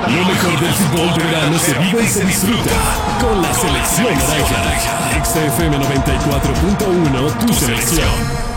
Lo mejor del fútbol de verano se vive y se disfruta con la selección naranja. XFM 94.1, tu selección.